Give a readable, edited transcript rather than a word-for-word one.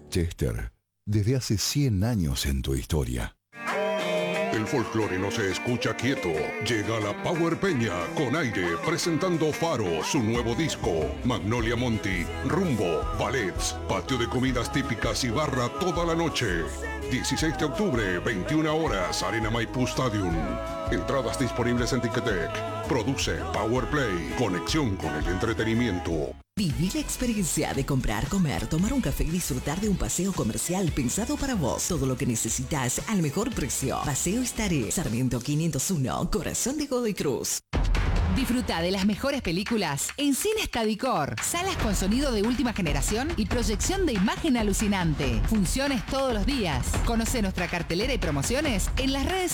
Chester, desde hace 100 años en tu historia. El folclore no se escucha quieto. Llega la Power Peña con aire presentando Faro, su nuevo disco, Magnolia Monti, Rumbo, ballets, patio de comidas típicas y barra toda la noche. 16 de octubre, 21 horas, Arena Maipú Stadium. Entradas disponibles en Ticketek. Produce Power Play, conexión con el entretenimiento. Viví la experiencia de comprar, comer, tomar un café y disfrutar de un paseo comercial pensado para vos. Todo lo que necesitas al mejor precio. Paseo Estaré, Sarmiento 501, Corazón de Godoy Cruz. Disfruta de las mejores películas en Cine Estadicor. Salas con sonido de última generación y proyección de imagen alucinante. Funciones todos los días. Conoce nuestra cartelera y promociones en las redes